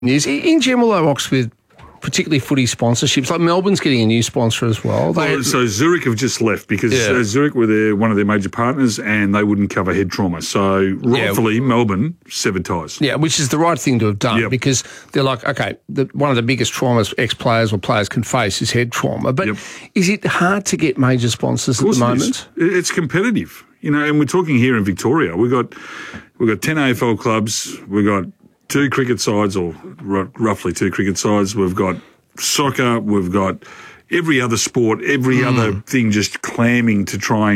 Is in general, though, Oxford, particularly footy sponsorships, like Melbourne's getting a new sponsor as well. So Zurich have just left because Zurich were one of their major partners and they wouldn't cover head trauma. So rightfully, Melbourne severed ties. Yeah, which is the right thing to have done because they're like, okay, one of the biggest traumas ex-players or players can face is head trauma. But is it hard to get major sponsors at the moment? It's competitive, and we're talking here in Victoria. We've got 10 AFL clubs. We've got 2 cricket sides, or roughly 2 cricket sides. We've got soccer. We've got every other sport, every other thing, just clamming to try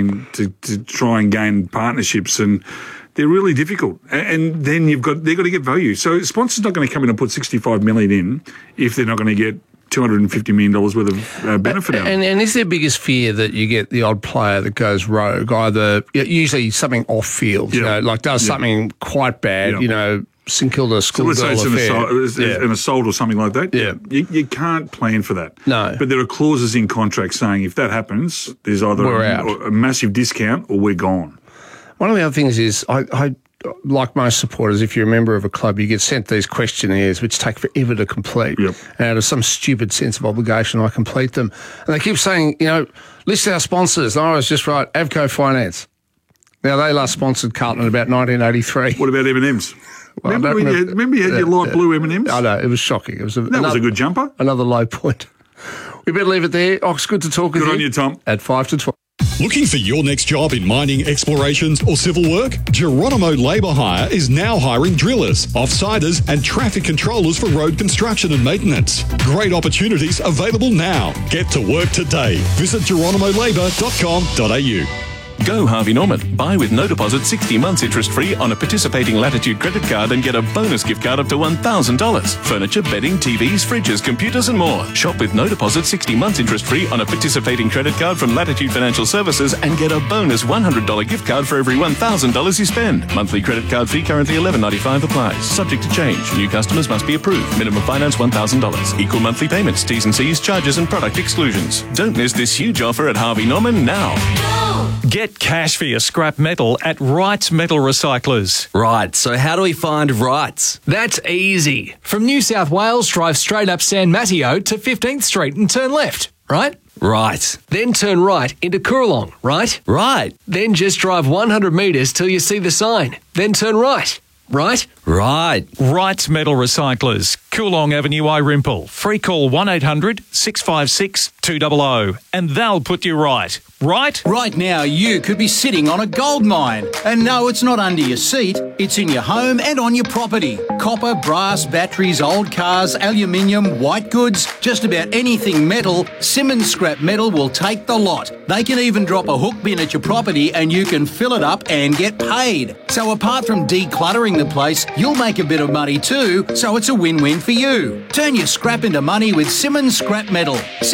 and gain partnerships, and they're really difficult. And then they've got to get value. So sponsors not going to come in and put $65 million in if they're not going to get $250 million worth of benefit out. And is their biggest fear that you get the odd player that goes rogue, either usually something off field, like does something quite bad, St Kilda schoolgirl affair. An assault or something like that. Yeah. You can't plan for that. No. But there are clauses in contracts saying if that happens, there's either a massive discount or we're gone. One of the other things is I like most supporters, if you're a member of a club, you get sent these questionnaires which take forever to complete. Yep. And out of some stupid sense of obligation, I complete them. And they keep saying, list our sponsors. And I was just right, Avco Finance. Now, they last sponsored Carlton in about 1983. What about M&M's? Well, remember you had your light blue M&Ms? I know, it was shocking. That was a good jumper. Another low point. We better leave it there. Ox, good to talk with you. Good on you, Tom. At 5 to 12. Looking for your next job in mining, explorations or civil work? Geronimo Labour Hire is now hiring drillers, offsiders and traffic controllers for road construction and maintenance. Great opportunities available now. Get to work today. Visit geronimolabour.com.au. Go Harvey Norman. Buy with no deposit 60 months interest-free on a participating Latitude credit card and get a bonus gift card up to $1,000. Furniture, bedding, TVs, fridges, computers and more. Shop with no deposit 60 months interest-free on a participating credit card from Latitude Financial Services and get a bonus $100 gift card for every $1,000 you spend. Monthly credit card fee currently $11.95 applies. Subject to change. New customers must be approved. Minimum finance $1,000. Equal monthly payments. T's and C's, charges and product exclusions. Don't miss this huge offer at Harvey Norman now. Get cash for your scrap metal at Wrights Metal Recyclers. Right, so how do we find Wrights? That's easy. From New South Wales, drive straight up San Mateo to 15th Street and turn left, right? Right. Then turn right into Coorong, right? Right. Then just drive 100 metres till you see the sign. Then turn right, right? Right. Wrights Metal Recyclers, Coorong Avenue, Irimple. Free call 1800 656 200 and they'll put you right. Right? Right now, you could be sitting on a gold mine. And no, it's not under your seat. It's in your home and on your property. Copper, brass, batteries, old cars, aluminium, white goods, just about anything metal, Simmons Scrap Metal will take the lot. They can even drop a hook bin at your property and you can fill it up and get paid. So apart from decluttering the place, you'll make a bit of money too, so it's a win-win for you. Turn your scrap into money with Simmons Scrap Metal.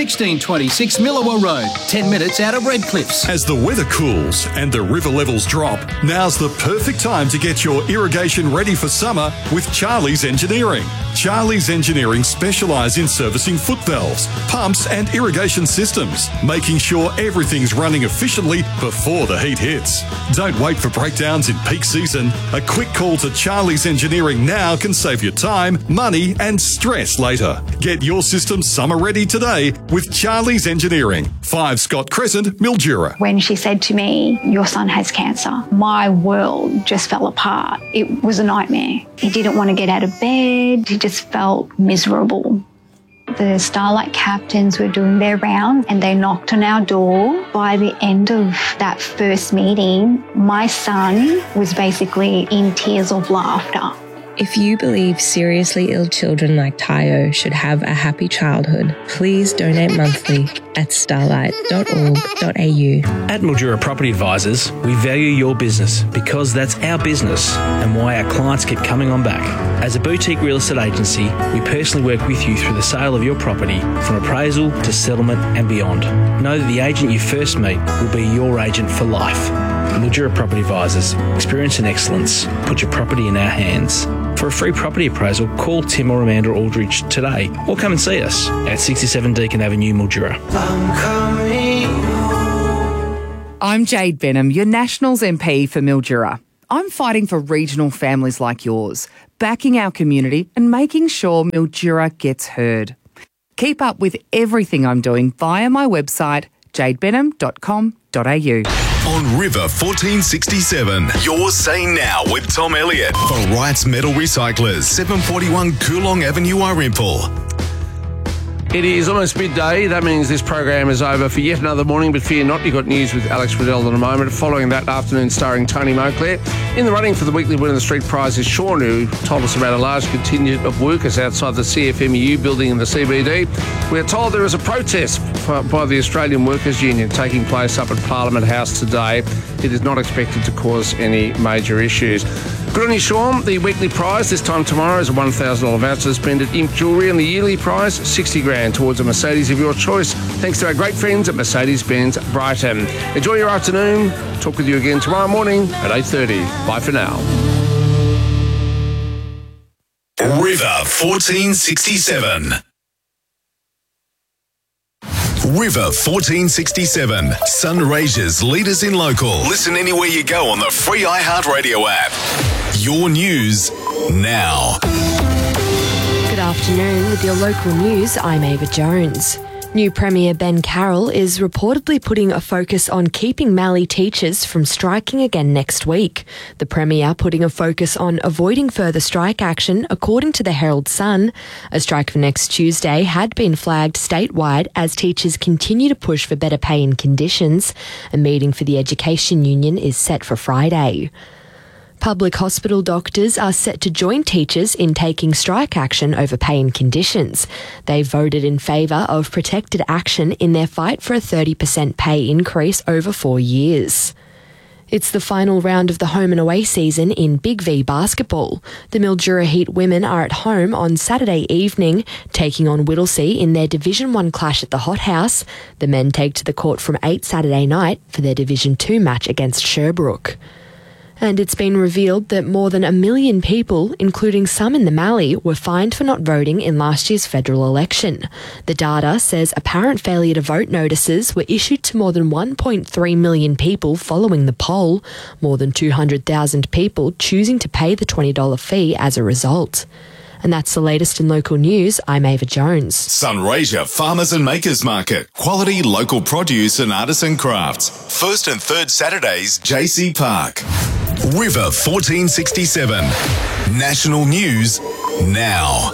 1626 Millawa Road, 10 minutes out of Redcliffs. As the weather cools and the river levels drop, now's the perfect time to get your irrigation ready for summer with Charlie's Engineering. Charlie's Engineering specialise in servicing foot valves, pumps and irrigation systems, making sure everything's running efficiently before the heat hits. Don't wait for breakdowns in peak season. A quick call to Charlie's Engineering now can save you time, money and stress later. Get your system summer ready today with Charlie's Engineering. 5 Scott Crescent, Mildura. When she said to me, "Your son has cancer," my world just fell apart. It was a nightmare. He didn't want to get out of bed. He just felt miserable. The Starlight captains were doing their round and they knocked on our door. By the end of that first meeting, my son was basically in tears of laughter. If you believe seriously ill children like Tayo should have a happy childhood, please donate monthly at starlight.org.au. At Mildura Property Advisors, we value your business because that's our business and why our clients keep coming on back. As a boutique real estate agency, we personally work with you through the sale of your property from appraisal to settlement and beyond. Know that the agent you first meet will be your agent for life. Mildura Property Advisors, experience and excellence. Put your property in our hands. For a free property appraisal, call Tim or Amanda Aldridge today or come and see us at 67 Deakin Avenue, Mildura. I'm Jade Benham, your Nationals MP for Mildura. I'm fighting for regional families like yours, backing our community and making sure Mildura gets heard. Keep up with everything I'm doing via my website, jadebenham.com.au. On River 1467, your Say Now with Tom Elliott for Wrights Metal Recyclers, 741 Coolong Avenue, Irimple. It is almost midday. That means this program is over for yet another morning, but fear not, you've got news with Alex Riddell in a moment. Following that afternoon, starring Tony Monclair. In the running for the weekly Win of the Street prize is Sean, who told us about a large contingent of workers outside the CFMEU building in the CBD. We are told there is a protest by the Australian Workers' Union taking place up at Parliament House today. It is not expected to cause any major issues. Good on you, Sean. The weekly prize this time tomorrow is a $1,000 voucher spent at Imp Jewellery, and the yearly prize, $60,000 towards a Mercedes of your choice, thanks to our great friends at Mercedes-Benz Brighton. Enjoy your afternoon. Talk with you again tomorrow morning at 8:30. Bye for now. River 1467. River 1467. Sunraysia's leaders in local. Listen anywhere you go on the free iHeartRadio app. Your news now. Good afternoon. With your local news, I'm Ava Jones. New Premier Ben Carroll is reportedly putting a focus on keeping Mallee teachers from striking again next week. The Premier putting a focus on avoiding further strike action, according to the Herald Sun. A strike for next Tuesday had been flagged statewide as teachers continue to push for better pay and conditions. A meeting for the Education Union is set for Friday. Public hospital doctors are set to join teachers in taking strike action over pay and conditions. They voted in favour of protected action in their fight for a 30% pay increase over 4 years. It's the final round of the home and away season in Big V basketball. The Mildura Heat women are at home on Saturday evening, taking on Whittlesea in their Division 1 clash at the Hot House. The men take to the court from 8 Saturday night for their Division 2 match against Sherbrooke. And it's been revealed that more than 1 million people, including some in the Mallee, were fined for not voting in last year's federal election. The data says apparent failure to vote notices were issued to more than 1.3 million people following the poll, more than 200,000 people choosing to pay the $20 fee as a result. And that's the latest in local news. I'm Ava Jones. Sunraysia Farmers and Makers Market. Quality local produce and artisan crafts. First and third Saturdays, JC Park. River 1467. National news now.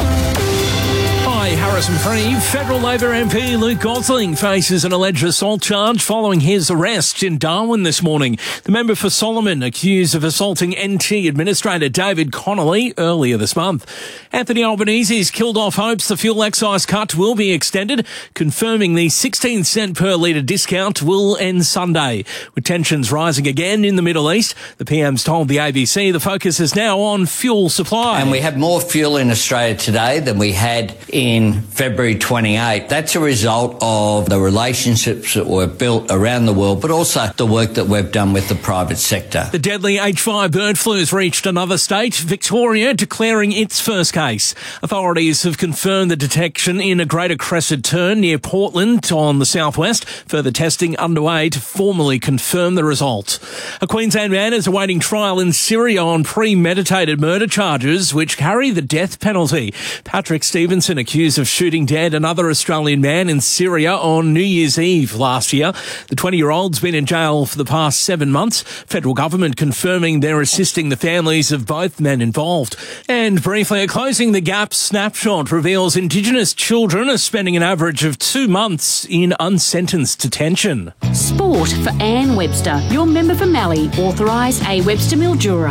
Hi, Harrison Free. Federal Labor MP Luke Gosling faces an alleged assault charge following his arrest in Darwin this morning. The member for Solomon accused of assaulting NT Administrator David Connolly earlier this month. Anthony Albanese's killed off hopes the fuel excise cut will be extended, confirming the 16 cent per litre discount will end Sunday. With tensions rising again in the Middle East, the PM's told the ABC the focus is now on fuel supply. And we have more fuel in Australia today than we had in February 28. That's a result of the relationships that were built around the world, but also the work that we've done with the private sector. The deadly H5 bird flu has reached another state, Victoria, declaring its first case. Authorities have confirmed the detection in a Greater Crescent turn near Portland on the southwest. Further testing underway to formally confirm the result. A Queensland man is awaiting trial in Syria on premeditated murder charges which carry the death penalty. Patrick Stevenson accused of shooting dead another Australian man in Syria on New Year's Eve last year. The 20-year-old's been in jail for the past 7 months. Federal government confirming they're assisting the families of both men involved. And briefly, a Closing the Gap snapshot reveals Indigenous children are spending an average of 2 months in unsentenced detention. Sport for Anne Webster, your member for Mallee, authorised A. Webster Mildura.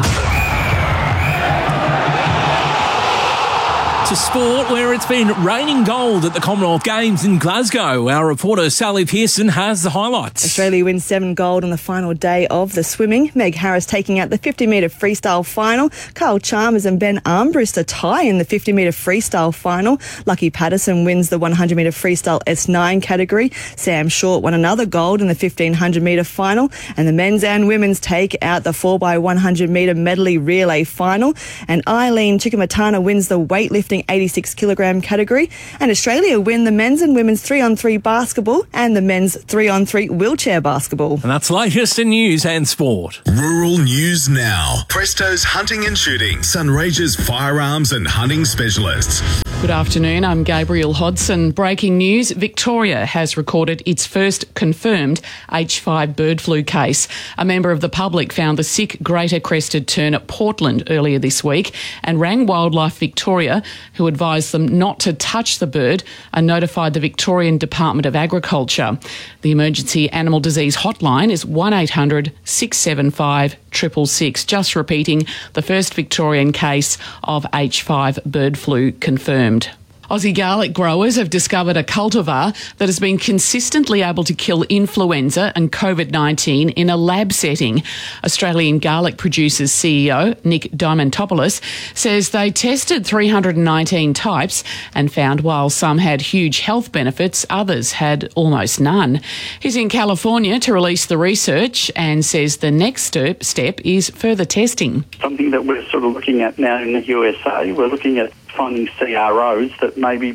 To sport, where it's been raining gold at the Commonwealth Games in Glasgow. Our reporter Sally Pearson has the highlights. Australia wins 7 gold on the final day of the swimming. Meg Harris taking out the 50-metre freestyle final. Carl Chalmers and Ben Armbrust a tie in the 50-metre freestyle final. Lucky Patterson wins the 100-metre freestyle S9 category. Sam Short won another gold in the 1500-metre final. And the men's and women's take out the 4x100-metre medley relay final. And Eileen Chikamatana wins the weightlifting the 86 kilogram category. And Australia win the men's and women's 3-on-3 basketball and the men's 3-on-3 wheelchair basketball. And that's latest in news and sport. Rural news now. Presto's Hunting and Shooting, Sunraysia's firearms and hunting specialists. Good afternoon, I'm Gabriel Hodson. Breaking news, Victoria has recorded its first confirmed H5 bird flu case. A member of the public found the sick greater crested tern at Portland earlier this week and rang Wildlife Victoria, who advised them not to touch the bird and notified the Victorian Department of Agriculture. The emergency animal disease hotline is 1800 675 666. Just repeating, the first Victorian case of H5 bird flu confirmed. Aussie garlic growers have discovered a cultivar that has been consistently able to kill influenza and COVID-19 in a lab setting. Australian garlic producers CEO Nick Diamantopoulos says they tested 319 types and found while some had huge health benefits, others had almost none. He's in California to release the research and says the next step is further testing. Something that we're sort of looking at now in the USA, we're looking at finding CROs that maybe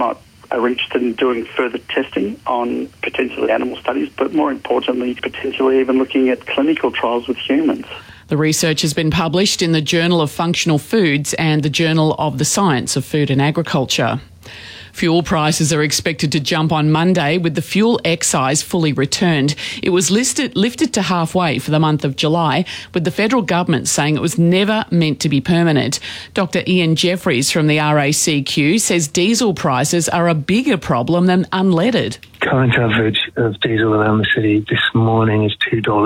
are interested in doing further testing on potentially animal studies, but more importantly, potentially even looking at clinical trials with humans. The research has been published in the Journal of Functional Foods and the Journal of the Science of Food and Agriculture. Fuel prices are expected to jump on Monday with the fuel excise fully returned. It was lifted to halfway for the month of July, with the federal government saying it was never meant to be permanent. Dr Ian Jeffries from the RACQ says diesel prices are a bigger problem than unleaded. Current average of diesel around the city this morning is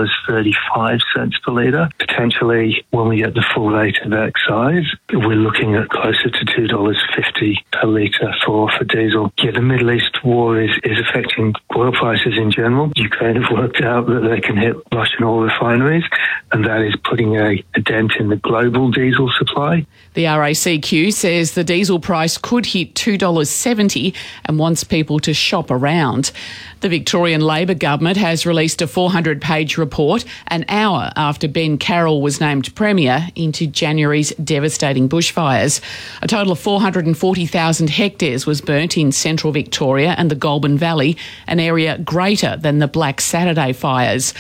$2.35 per litre. Potentially, when we get the full rate of excise, we're looking at closer to $2.50 per litre for diesel. Yeah, the Middle East war is affecting oil prices in general. Ukraine have worked out that they can hit Russian oil refineries, and that is putting a dent in the global diesel supply. The RACQ says the diesel price could hit $2.70 and wants people to shop around. The Victorian Labor government has released a 400-page report an hour after Ben Carroll was named Premier into January's devastating bushfires. A total of 440,000 hectares was burnt in central Victoria and the Goulburn Valley, an area greater than the Black Saturday fires.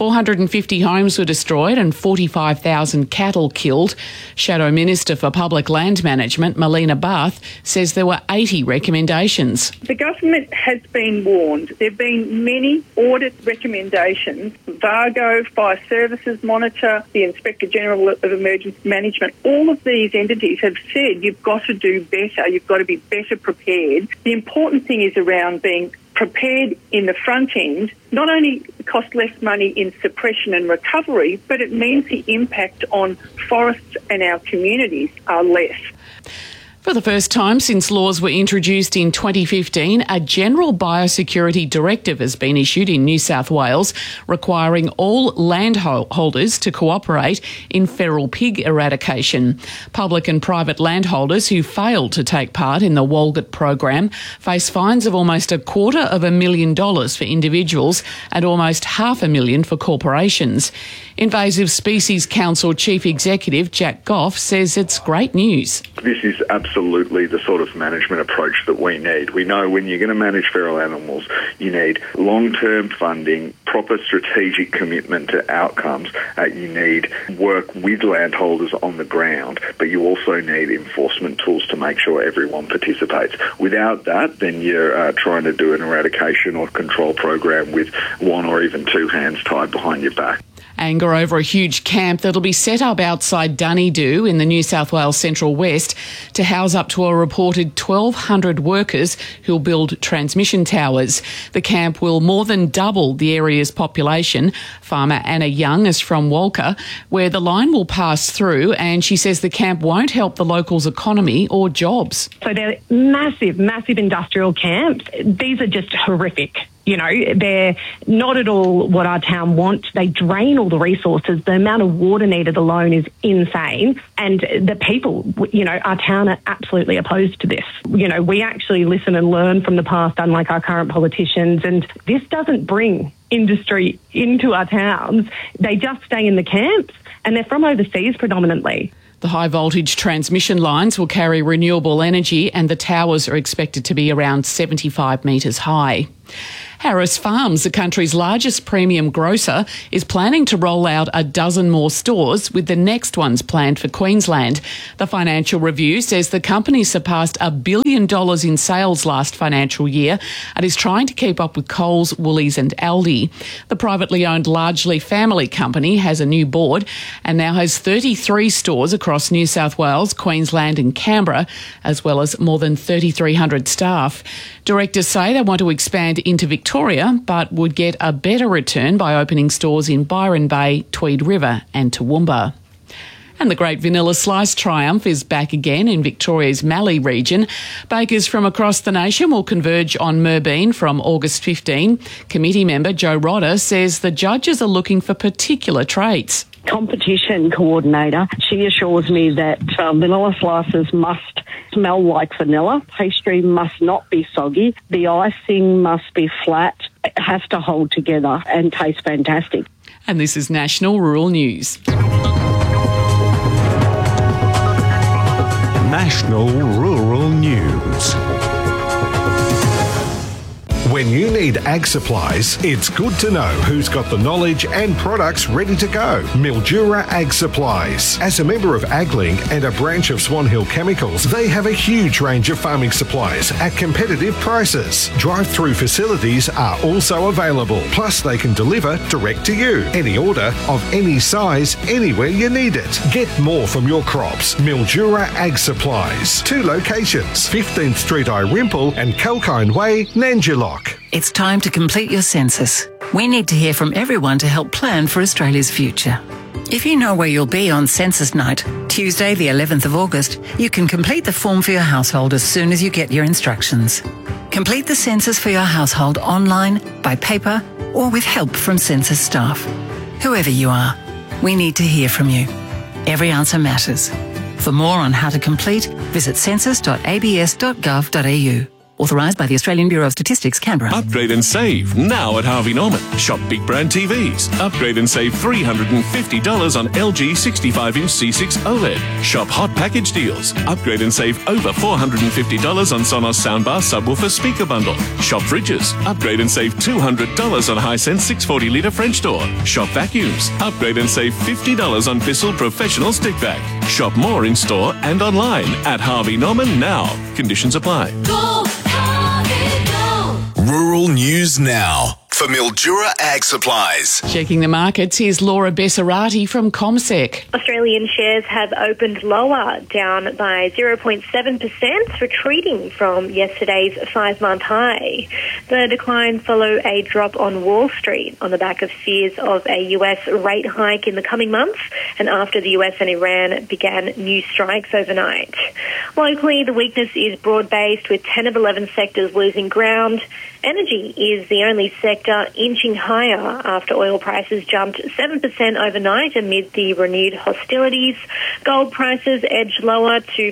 450 homes were destroyed and 45,000 cattle killed. Shadow Minister for Public Land Management, Melina Barth, says there were 80 recommendations. The government has been warned. There have been many audit recommendations. VARGO, Fire Services Monitor, the Inspector General of Emergency Management, all of these entities have said you've got to do better, you've got to be better prepared. The important thing is around being prepared in the front end. Not only cost less money in suppression and recovery, but it means the impact on forests and our communities are less. For the first time since laws were introduced in 2015, a general biosecurity directive has been issued in New South Wales requiring all landholders to cooperate in feral pig eradication. Public and private landholders who fail to take part in the Walgett program face fines of almost $250,000 for individuals and almost $500,000 for corporations. Invasive Species Council Chief Executive Jack Goff says it's great news. This is absolutely the sort of management approach that we need. We know when you're going to manage feral animals, you need long-term funding, proper strategic commitment to outcomes. You need work with landholders on the ground, but you also need enforcement tools to make sure everyone participates. Without that, then you're trying to do an eradication or control program with one or even two hands tied behind your back. Anger over a huge camp that'll be set up outside Dunedoo in the New South Wales Central West to house up to a reported 1,200 workers who'll build transmission towers. The camp will more than double the area's population. Farmer Anna Young is from Walker, where the line will pass through, and she says the camp won't help the locals' economy or jobs. So they're massive industrial camps. These are just horrific. You know, they're not at all what our town wants. They drain all the resources. The amount of water needed alone is insane. And the people, you know, our town are absolutely opposed to this. You know, we actually listen and learn from the past, unlike our current politicians. And this doesn't bring industry into our towns. They just stay in the camps, and they're from overseas predominantly. The high voltage transmission lines will carry renewable energy and the towers are expected to be around 75 metres high. Harris Farms, the country's largest premium grocer, is planning to roll out a dozen more stores, with the next ones planned for Queensland. The Financial Review says the company surpassed $1 billion in sales last financial year and is trying to keep up with Coles, Woolies and Aldi. The privately owned, largely family company has a new board and now has 33 stores across New South Wales, Queensland and Canberra, as well as more than 3,300 staff. Directors say they want to expand into Victoria, but would get a better return by opening stores in Byron Bay, Tweed River and Toowoomba. And the Great Vanilla Slice Triumph is back again in Victoria's Mallee region. Bakers from across the nation will converge on Merbeen from August 15. Committee member Joe Rodder says the judges are looking for particular traits. Competition coordinator, she assures me that vanilla slices must smell like vanilla, pastry must not be soggy, the icing must be flat, it has to hold together and taste fantastic. And this is National Rural News. National Rural News. When you need ag supplies, it's good to know who's got the knowledge and products ready to go. Mildura Ag Supplies. As a member of AgLink and a branch of Swan Hill Chemicals, they have a huge range of farming supplies at competitive prices. Drive-through facilities are also available. Plus, they can deliver direct to you. Any order of any size, anywhere you need it. Get more from your crops. Mildura Ag Supplies. 2 locations, 15th Street, Irimple and Kalkine Way, Nanjilock. It's time to complete your census. We need to hear from everyone to help plan for Australia's future. If you know where you'll be on census night, Tuesday the 11th of August, you can complete the form for your household as soon as you get your instructions. Complete the census for your household online, by paper, or with help from census staff. Whoever you are, we need to hear from you. Every answer matters. For more on how to complete, visit census.abs.gov.au. Authorised by the Australian Bureau of Statistics, Canberra. Upgrade and save now at Harvey Norman. Shop big brand TVs. Upgrade and save $350 on LG 65-inch C6 OLED. Shop hot package deals. Upgrade and save over $450 on Sonos soundbar subwoofer speaker bundle. Shop fridges. Upgrade and save $200 on Hisense 640-litre French door. Shop vacuums. Upgrade and save $50 on Bissell Professional Stick Vac. Shop more in store and online at Harvey Norman now. Conditions apply. Go, Harvey, go. Rural News Now for Mildura Ag Supplies. Checking the markets, here's Laura Bessarati from CommSec. Australian shares have opened lower, down by 0.7%, retreating from yesterday's 5-month high. The decline followed a drop on Wall Street on the back of fears of a US rate hike in the coming months and after the US and Iran began new strikes overnight. Locally, the weakness is broad-based, with 10 of 11 sectors losing ground. Energy is the only sector inching higher after oil prices jumped 7% overnight amid the renewed hostilities. Gold prices edged lower to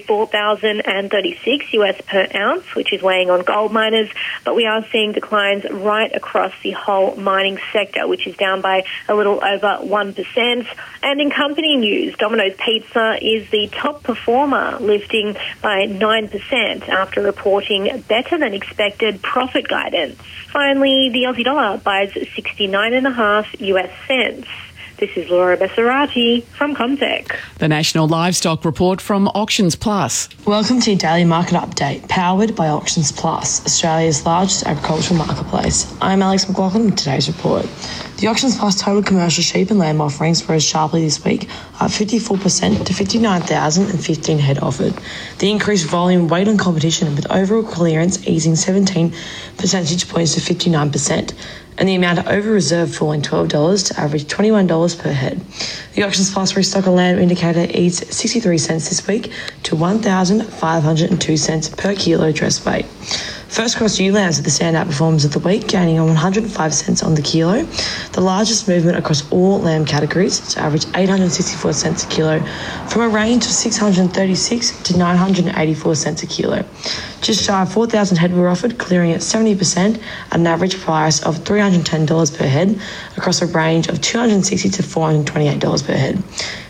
$4,036 US per ounce, which is weighing on gold miners, but we are seeing declines right across the whole mining sector, which is down by a little over 1%. And in company news, Domino's Pizza is the top performer, lifting by 9% after reporting better than expected profit guidance. Finally, the Aussie dollar buys 69.5 US cents. This is Laura Bessarati from CommSec. The National Livestock Report from Auctions Plus. Welcome to your daily market update, powered by Auctions Plus, Australia's largest agricultural marketplace. I'm Alex McLaughlin with today's report. The Auctions Plus total commercial sheep and lamb offerings rose sharply this week, up 54% to 59,015 head offered. The increased volume weighed on competition, with overall clearance easing 17 percentage points to 59%. And the amount of over-reserve falling $12 to average $21 per head. The Auctions Plus restock of lamb indicator eased 63 cents this week to 1,502 cents per kilo dress weight. First cross ewe lambs are the standout performers of the week, gaining on 105 cents on the kilo, the largest movement across all lamb categories to average 864 cents a kilo, from a range of 636 to 984 cents a kilo. Just shy of 4,000 head were offered, clearing at 70% at an average price of $310 per head across a range of $260 to $428 per head.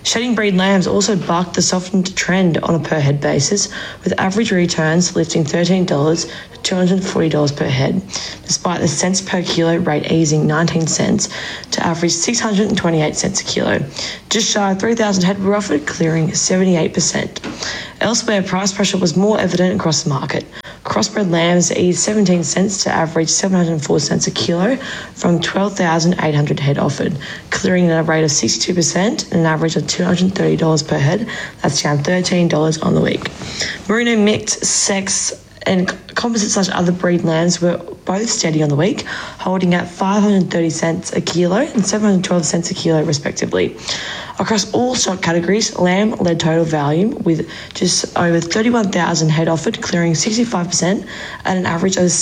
Shedding breed lambs also bucked the softened trend on a per head basis, with average returns lifting $13 to $240 per head, despite the cents per kilo rate easing 19 cents to average 628 cents a kilo. Just shy of 3,000 head were offered, clearing 78%. Elsewhere, price pressure was more evident across the market. Crossbred lambs eased 17 cents to average 704 cents a kilo from 12,800 head offered, clearing at a rate of 62% and an average of $230 per head. That's down $13 on the week. Merino mixed, sex and composite/other breed lambs were both steady on the week, holding at 530 cents a kilo and 712 cents a kilo respectively. Across all stock categories, lamb led total value with just over 31,000 head offered, clearing 65% at an average of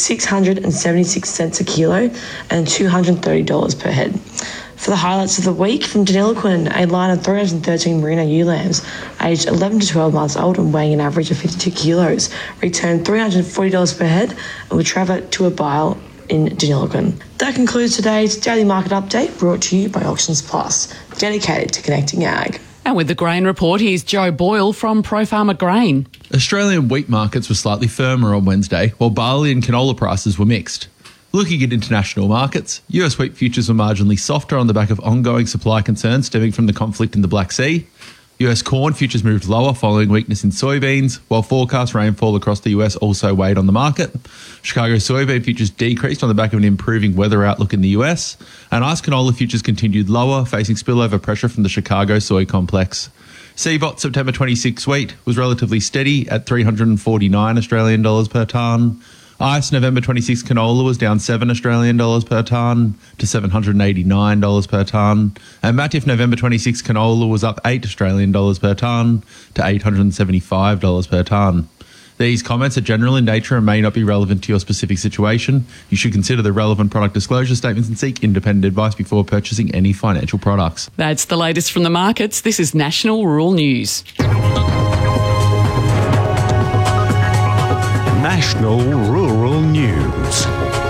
676 cents a kilo and $230 per head. For the highlights of the week, from Deniliquin, a line of 313 merino ewe lambs aged 11 to 12 months old and weighing an average of 52 kilos returned $340 per head and will travel to a bile in Deniliquin. That concludes today's Daily Market Update, brought to you by Auctions Plus, dedicated to connecting ag. And with the grain report, here's Joe Boyle from ProFarmer Grain. Australian wheat markets were slightly firmer on Wednesday, while barley and canola prices were mixed. Looking at international markets, US wheat futures were marginally softer on the back of ongoing supply concerns stemming from the conflict in the Black Sea. US corn futures moved lower following weakness in soybeans, while forecast rainfall across the US also weighed on the market. Chicago soybean futures decreased on the back of an improving weather outlook in the US, and ice canola futures continued lower, facing spillover pressure from the Chicago soy complex. CBOT September 26 wheat was relatively steady at $349 Australian dollars per tonne. ICE November 26 canola was down $7 Australian dollars per tonne to $789 per tonne, and Matif November 26 canola was up $8 Australian dollars per tonne to $875 per tonne. These comments are general in nature and may not be relevant to your specific situation. You should consider the relevant product disclosure statements and seek independent advice before purchasing any financial products. That's the latest from the markets. This is National Rural News. National Rural News.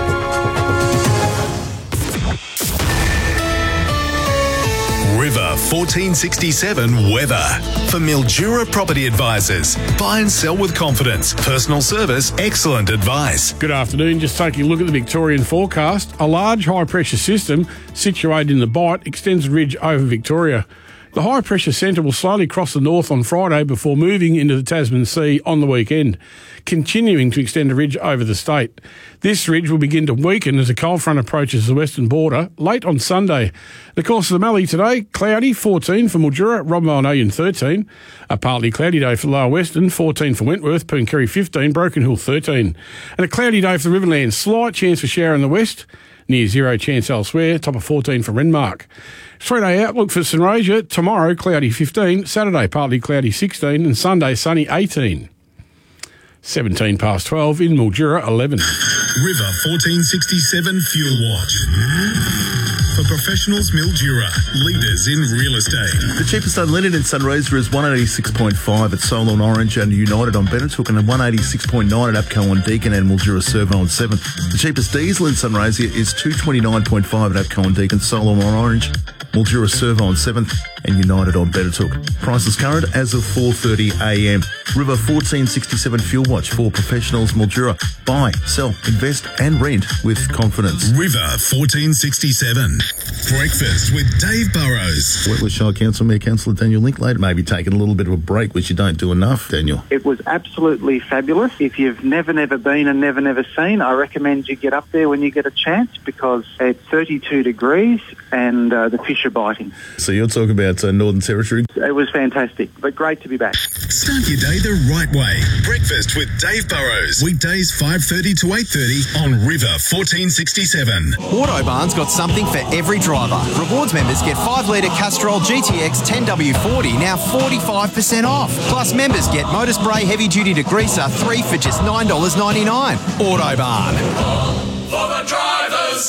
River 1467 weather. For Mildura Property Advisors. Buy and sell with confidence. Personal service, excellent advice. Good afternoon. Just taking a look at the Victorian forecast. A large high-pressure system situated in the Bight extends a ridge over Victoria. The high-pressure centre will slowly cross the north on Friday before moving into the Tasman Sea on the weekend, continuing to extend a ridge over the state. This ridge will begin to weaken as a cold front approaches the western border late on Sunday. The course of the Mallee today, cloudy, 14 for Mildura, Robben-Island 13. A partly cloudy day for Lower Western, 14 for Wentworth, Pooncarie 15, Broken Hill 13. And a cloudy day for the Riverlands, slight chance for shower in the west, near zero chance elsewhere, top of 14 for Renmark. 3-day outlook for St Rasia, tomorrow cloudy 15, Saturday partly cloudy 16 and Sunday sunny 18. 17 past 12 in Mildura 11. River 1467 Fuel Watch. For professionals, Mildura, leaders in real estate. The cheapest unleaded in Sunraysia is 186.5 at Solon Orange and United on Benetooke, and 186.9 at Apco on Deakin and Mildura Servo on 7th. The cheapest diesel in Sunraysia is 229.5 at Apco on Deakin, Solon on Orange, Mildura Servo on 7th and United on Benetooke. Prices current as of 4:30am. River 1467 Fuel Watch for professionals, Mildura. Buy, sell, invest and rent with confidence. River 1467. Breakfast with Dave Burrows. Wentworth Shire Council Mayor Councillor Daniel Linklater may be taking a little bit of a break, which you don't do enough, Daniel. It was absolutely fabulous. If you've never been and never seen, I recommend you get up there when you get a chance, because it's 32 degrees and the fish are biting. So you're talking about Northern Territory? It was fantastic, but great to be back. Start your day the right way. Breakfast with Dave Burrows. Weekdays 5:30 to 8:30 on River 1467. Autobarn's got something for every driver. Rewards members get 5-litre Castrol GTX 10W40, now 45% off. Plus members get Motorspray Heavy Duty Degreaser 3 for just $9.99. Autobarn. For the drivers.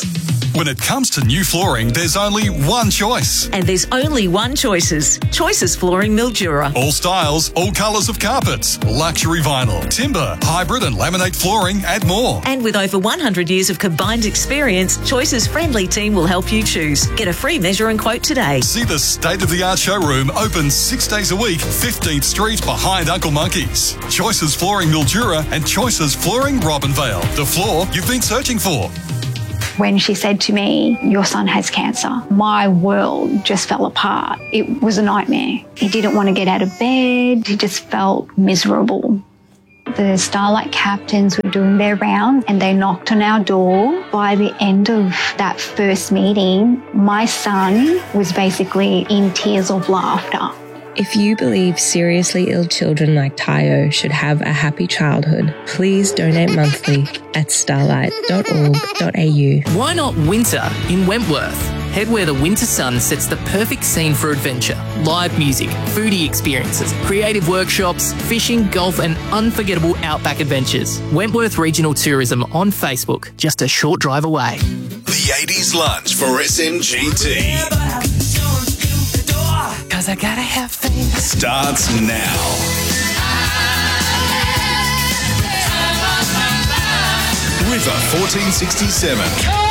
When it comes to new flooring, there's only one choice. And there's only one Choices. Choices Flooring Mildura. All styles, all colours of carpets, luxury vinyl, timber, hybrid and laminate flooring and more. And with over 100 years of combined experience, Choices' friendly team will help you choose. Get a free measure and quote today. See the state-of-the-art showroom open 6 days a week, 15th Street behind Uncle Monkey's. Choices Flooring Mildura and Choices Flooring Robinvale. The floor you've been searching for. When she said to me, "Your son has cancer," my world just fell apart. It was a nightmare. He didn't want to get out of bed. He just felt miserable. The Starlight captains were doing their round and they knocked on our door. By the end of that first meeting, my son was basically in tears of laughter. If you believe seriously ill children like Tayo should have a happy childhood, please donate monthly at starlight.org.au. Why not winter in Wentworth? Head where the winter sun sets the perfect scene for adventure. Live music, foodie experiences, creative workshops, fishing, golf and unforgettable outback adventures. Wentworth Regional Tourism on Facebook, just a short drive away. The 80s lunch for SMGT. Cause I gotta have faith. Starts now. River 1467.